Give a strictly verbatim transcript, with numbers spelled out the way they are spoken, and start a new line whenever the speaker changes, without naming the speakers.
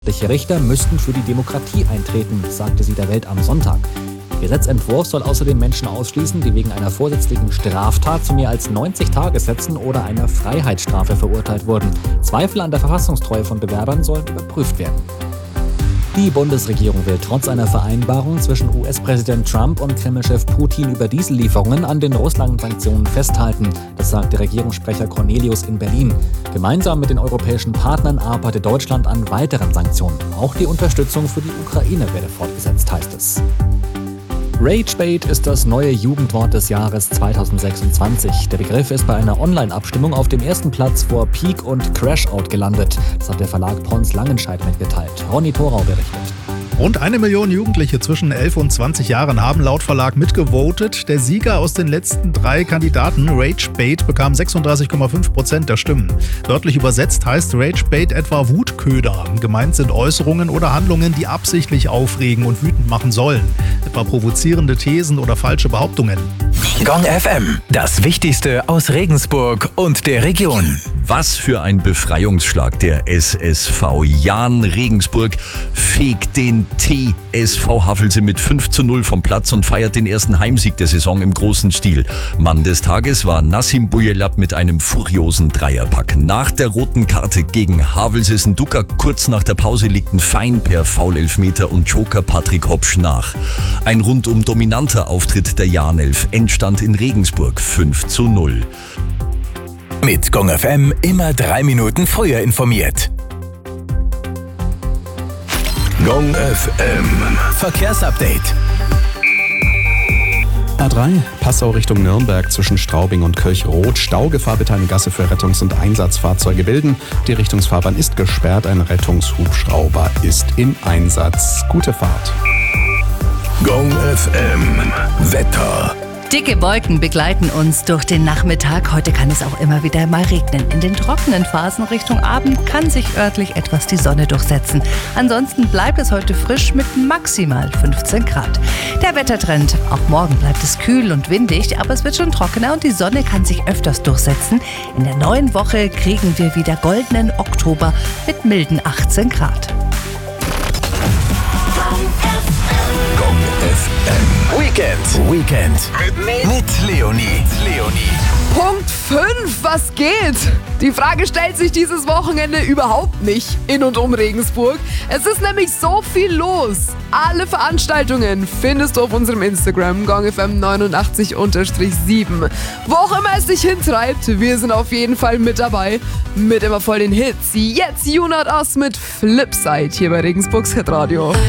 Richter müssten für die Demokratie eintreten, sagte sie der Welt am Sonntag. Der Gesetzentwurf soll außerdem Menschen ausschließen, die wegen einer vorsätzlichen Straftat zu mehr als neunzig Tagessätzen oder einer Freiheitsstrafe verurteilt wurden. Zweifel an der Verfassungstreue von Bewerbern sollen überprüft werden. Die Bundesregierung will trotz einer Vereinbarung zwischen U S-Präsident Trump und Kreml-Chef Putin über Diesellieferungen an den Russland-Sanktionen festhalten. Das sagte Regierungssprecher Cornelius in Berlin. Gemeinsam mit den europäischen Partnern arbeitet Deutschland an weiteren Sanktionen. Auch die Unterstützung für die Ukraine werde fortgesetzt, heißt es. Ragebait ist das neue Jugendwort des Jahres zweitausendsechsundzwanzig. Der Begriff ist bei einer Online-Abstimmung auf dem ersten Platz vor Peak und Crashout gelandet. Das hat der Verlag Pons Langenscheidt mitgeteilt. Ronny Thorau berichtet.
Rund eine Million Jugendliche zwischen elf und zwanzig Jahren haben laut Verlag mitgevotet. Der Sieger aus den letzten drei Kandidaten, Ragebait, bekam sechsunddreißig Komma fünf Prozent der Stimmen. Wörtlich übersetzt heißt Ragebait etwa Wutköder. Gemeint sind Äußerungen oder Handlungen, die absichtlich aufregen und wütend machen sollen. Etwa provozierende Thesen oder falsche Behauptungen.
Gong F M, das Wichtigste aus Regensburg und der Region.
Was für ein Befreiungsschlag. Der S S V Jahn Regensburg fegt den T S V Havelse mit fünf zu null vom Platz und feiert den ersten Heimsieg der Saison im großen Stil. Mann des Tages war Nassim Bujelab mit einem furiosen Dreierpack. Nach der roten Karte gegen Havelses Nduka kurz nach der Pause legten Fein per Foulelfmeter und Joker Patrick Hopsch nach. Ein rundum dominanter Auftritt der Jahnelf. Endstand in Regensburg fünf zu null.
Mit Gong F M immer drei Minuten früher informiert. Gong F M Verkehrsupdate.
A drei, Passau Richtung Nürnberg zwischen Straubing und Kirchroth. Staugefahr, bitte eine Gasse für Rettungs- und Einsatzfahrzeuge bilden. Die Richtungsfahrbahn ist gesperrt, ein Rettungshubschrauber ist im Einsatz. Gute Fahrt.
Gong F M Wetter.
Dicke Wolken begleiten uns durch den Nachmittag. Heute kann es auch immer wieder mal regnen. In den trockenen Phasen Richtung Abend kann sich örtlich etwas die Sonne durchsetzen. Ansonsten bleibt es heute frisch mit maximal fünfzehn Grad. Der Wettertrend: auch morgen bleibt es kühl und windig, aber es wird schon trockener und die Sonne kann sich öfters durchsetzen. In der neuen Woche kriegen wir wieder goldenen Oktober mit milden achtzehn Grad.
Gong F M Weekend. Weekend. Mit, mit Leonie. Leonie.
Punkt fünf. Was geht? Die Frage stellt sich dieses Wochenende überhaupt nicht in und um Regensburg. Es ist nämlich so viel los. Alle Veranstaltungen findest du auf unserem Instagram Gong F M neunundachtzig sieben. Wo auch immer es dich hintreibt, wir sind auf jeden Fall mit dabei. Mit immer voll den Hits. Jetzt You Not Us mit Flipside hier bei Regensburgs Hitradio.